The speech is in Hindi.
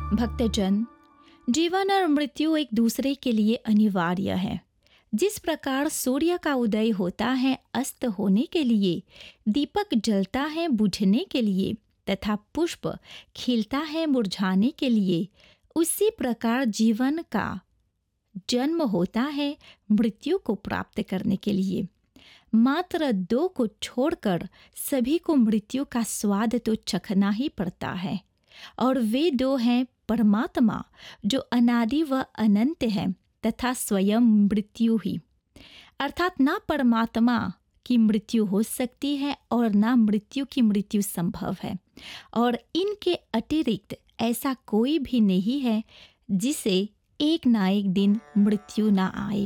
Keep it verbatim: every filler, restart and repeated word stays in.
भक्तजन, जीवन और मृत्यु एक दूसरे के लिए अनिवार्य है। जिस प्रकार सूर्य का उदय होता है अस्त होने के लिए, दीपक जलता है बुझने के लिए तथा पुष्प खिलता है मुरझाने के लिए, उसी प्रकार जीवन का जन्म होता है मृत्यु को प्राप्त करने के लिए। मात्र दो को छोड़कर सभी को मृत्यु का स्वाद तो चखना ही पड़ता है, और वे दो हैं परमात्मा जो अनादि व अनंत है तथा स्वयं मृत्यु ही। अर्थात ना परमात्मा की मृत्यु हो सकती है और ना मृत्यु की मृत्यु संभव है, और इनके अतिरिक्त ऐसा कोई भी नहीं है जिसे एक ना एक दिन मृत्यु ना आए।